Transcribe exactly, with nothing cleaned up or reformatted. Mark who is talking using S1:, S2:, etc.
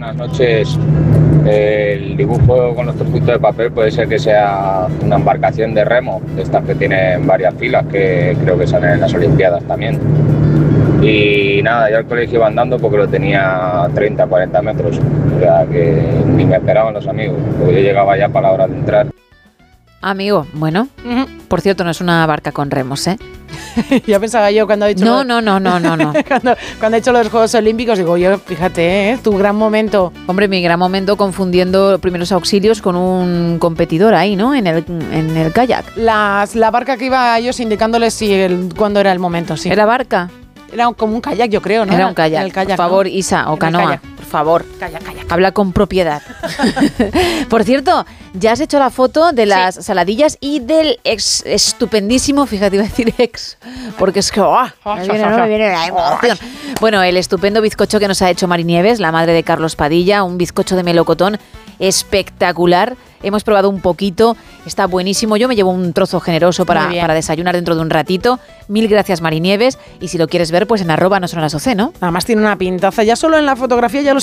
S1: Buenas noches. El dibujo con los trocitos de papel puede ser que sea una embarcación de remo, de estas que tienen varias filas, que creo que salen en las Olimpiadas también. Y nada, yo al colegio iba andando porque lo tenía a treinta, cuarenta metros, o sea que ni me esperaban los amigos, porque yo llegaba ya para la hora de entrar.
S2: Amigo, bueno, uh-huh. Por cierto, no es una barca con remos, ¿eh?
S3: Ya pensaba yo cuando ha dicho...
S2: No, no, no, no, no, no.
S3: cuando, cuando ha hecho los Juegos Olímpicos, digo yo, fíjate, ¿eh? Tu gran momento.
S2: Hombre, mi gran momento confundiendo primeros auxilios con un competidor ahí, ¿no? En el, en el kayak.
S3: Las, la barca que iba ellos indicándoles si el, cuándo era el momento, sí.
S2: ¿Era barca?
S3: Era como un kayak, yo creo, ¿no?
S2: Era un kayak.
S3: El kayak,
S2: por favor,
S3: ¿no?
S2: Isa, o
S3: en
S2: canoa. Por favor.
S3: Kayak, kayak.
S2: Habla con propiedad. Por cierto, ya has hecho la foto de las sí. saladillas y del ex estupendísimo, fíjate, iba a decir ex, porque es que oh, me viene, no me viene la emoción. Bueno, el estupendo bizcocho que nos ha hecho Mari Nieves, la madre de Carlos Padilla, un bizcocho de melocotón espectacular. Hemos probado un poquito, está buenísimo. Yo me llevo un trozo generoso para, para desayunar dentro de un ratito. Mil gracias, Mari Nieves. Y si lo quieres ver, pues en arroba no son las O C, ¿no?
S3: Además tiene una pintaza. Ya solo en la fotografía ya lo